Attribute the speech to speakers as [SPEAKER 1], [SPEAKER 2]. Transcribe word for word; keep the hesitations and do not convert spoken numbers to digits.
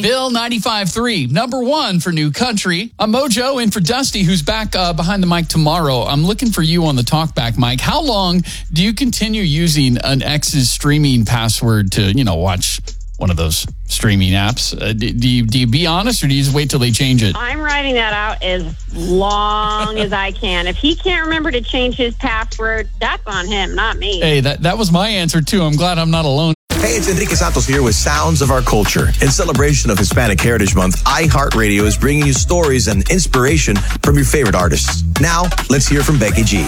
[SPEAKER 1] Bill ninety-five point three, number one for new country. I'm Mojo in for Dusty, who's back uh, behind the mic tomorrow. I'm looking for you on the talkback mic. How long do you continue using an ex's streaming password to, you know, watch one of those streaming apps? Uh, do, do, you, do you be honest, or do you just wait till they change it?
[SPEAKER 2] I'm writing that out as long as I can. If he can't remember to change his password, that's on him, not me.
[SPEAKER 1] Hey, that, that was my answer, too. I'm glad I'm not alone.
[SPEAKER 3] Hey, it's Enrique Santos here with Sounds of Our Culture. In celebration of Hispanic Heritage Month, iHeartRadio is bringing you stories and inspiration from your favorite artists. Now, let's hear from Becky G.